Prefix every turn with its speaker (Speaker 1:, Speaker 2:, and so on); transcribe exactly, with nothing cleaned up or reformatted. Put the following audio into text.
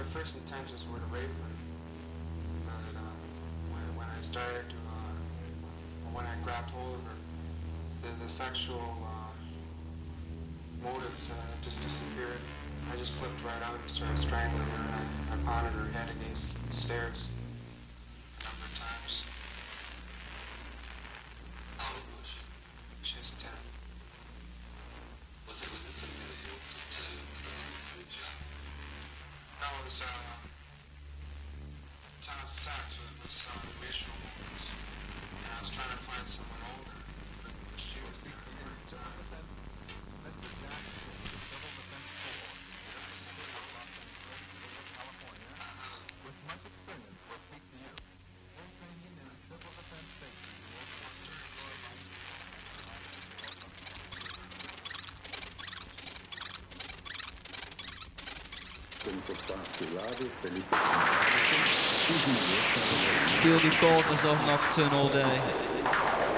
Speaker 1: first intentions were to rape her, but uh, when, when I started to, uh, when I grabbed hold of her, the, the sexual uh, motives uh, just disappeared. I just flipped right out and started strangling her, and I, I pounded her head against the stairs a number of times.
Speaker 2: How old was she?
Speaker 1: She was ten.
Speaker 2: Was it, was it something that you wanted to do with Jack?
Speaker 1: No, it was, uh, it's not sex, it was uh, racial motives. And I was trying to find someone older, but she was the only time.
Speaker 3: Mister Jackson, Civil Defense Corps, California, with much experience will speak to you. Full training in civil defense safety
Speaker 4: Feel the coldness of nocturnal day.